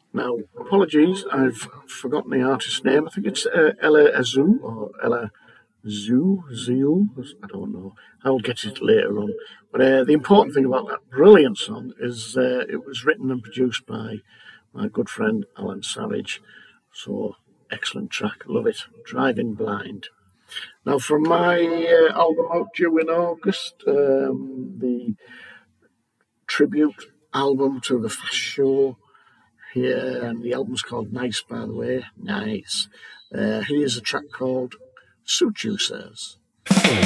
Now, apologies, I've forgotten the artist's name. I think it's Ella Azul or Ella Zeal. I don't know. I'll get it later on. But the important thing about that brilliant song is it was written and produced by my good friend Alan Savage. So, excellent track. Love it. Driving Blind. Now, from my album out due in August, the tribute album to the Fast Show here, and the album's called Nice, by the way. Nice. Here's a track called Suit You Says.